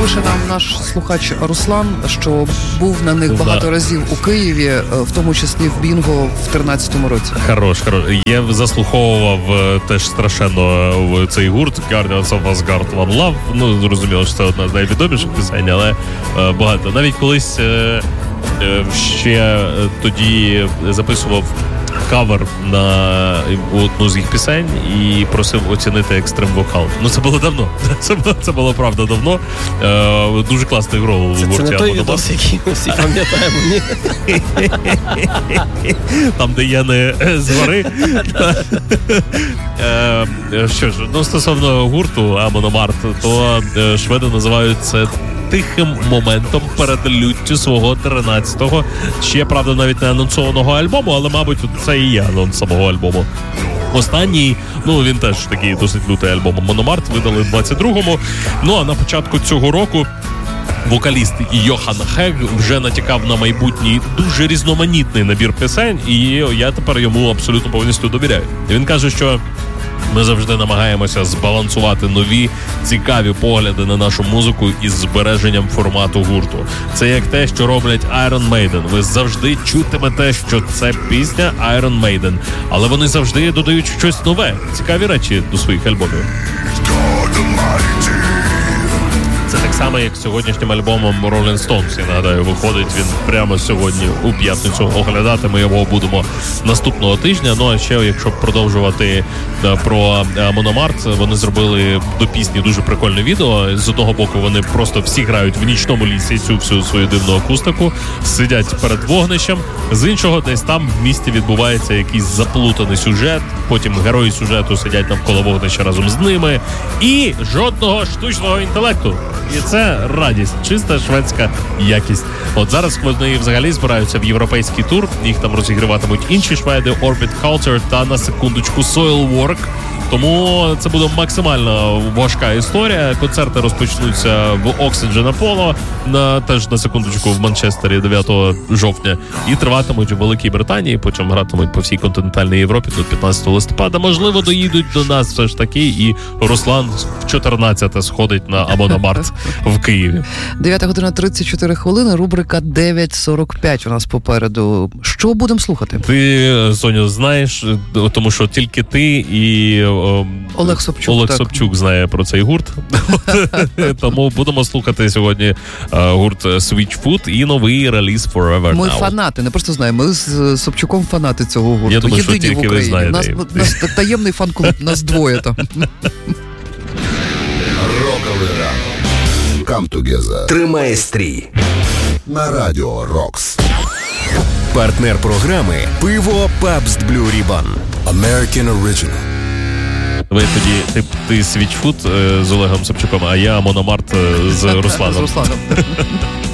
пише нам наш слухач Руслан, що був на них багато разів у Києві, в тому числі в Бінго в 13-му році. Хорош. Я заслуховував теж страшенно в цей гурт Guardians of Asgard One Love. Ну, зрозуміло, що це одна з найвідоміших пісень, але багато. Навіть колись ще тоді записував кавер на одну з їх пісень і просив оцінити екстрем-вокал. Ну, це було давно. Це було, правда, давно. Дуже класний грол у гурті. Це не той відос, який ми всі пам'ятаємо, ні? Там, де я не згори. Що ж, ну, стосовно гурту Amon Amarth, то шведи називають це тихим моментом перед люттю свого 13-го, ще, правда, навіть не анонсованого альбому, але, мабуть, це і є анонс самого альбому. Останній, ну, він теж такий досить лютий альбом Amon Amarth видали в 22-му. Ну, а на початку цього року вокаліст Йохан Хег вже натякав на майбутній дуже різноманітний набір пісень, і я тепер йому абсолютно повністю довіряю. Він каже, що ми завжди намагаємося збалансувати нові, цікаві погляди на нашу музику із збереженням формату гурту. Це як те, що роблять Iron Maiden. Ви завжди чутимете, що це пісня Iron Maiden. Але вони завжди додають щось нове, цікаві речі до своїх альбомів. Це так само, як з сьогоднішнім альбомом Rolling Stones, я нагадаю, виходить він прямо сьогодні у п'ятницю. Оглядати ми його будемо наступного тижня. Ну, а ще, якщо продовжувати про Amon Amarth, вони зробили до пісні дуже прикольне відео. З одного боку, вони просто всі грають в нічному лісі цю всю свою дивну акустику, сидять перед вогнищем. З іншого, десь там в місті відбувається якийсь заплутаний сюжет, потім герої сюжету сидять навколо вогнища разом з ними. І жодного штучного інтелекту. І це радість, чиста шведська якість. От зараз вони взагалі збираються в європейський тур, їх там розігріватимуть інші шведи, Orbit Culture та, на секундочку, Soilwork. Тому це буде максимально важка історія. Концерти розпочнуться в Oxygen Apollo, теж на секундочку в Манчестері 9 жовтня, і триватимуть у Великій Британії, потім гратимуть по всій континентальній Європі до 15 листопада. Можливо, доїдуть до нас все ж таки, і Руслан в 14 сходить на Amon Amarth в Києві. 9:34, рубрика 9:45 у нас попереду. Що будемо слухати? Ти, Соню, знаєш, тому що тільки ти і Олег Собчук знає про цей гурт. Тому будемо слухати сьогодні гурт Switchfoot і новий реліз Forever Now. Ми фанати, не просто знаємо, ми з Собчуком фанати цього гурту. Я думаю, що тільки ви знаєте. У нас таємний фан-клуб, нас двоє там. Роковий ранок. Come together. Тримає стрій. На радіо Рокс. Партнер програми «Пиво Пабст Blue Ribbon». American Original. Ви тоді, ти Switchfoot з Олегом Собчуком, а я Amon Amarth з Русланом.